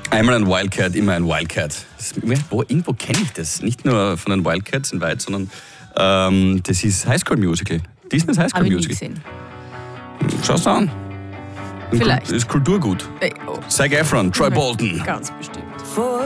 Einmal ein Wildcat, immer ein Wildcat. Irgendwo kenne ich das. Nicht nur von den Wildcats in Weit, sondern das ist High School Musical. Disney's High School Habe ich nie Musical. gesehen. Schau's an. Vielleicht. Ist Kulturgut. Oh. Zac Efron, Troy Bolton. Ganz bestimmt.